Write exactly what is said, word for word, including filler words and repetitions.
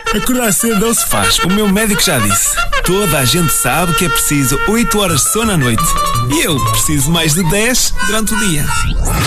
Acordar cedo não se faz. O meu médico já disse. Toda a gente sabe que é preciso oito horas de sono à noite. E eu preciso mais de dez durante o dia.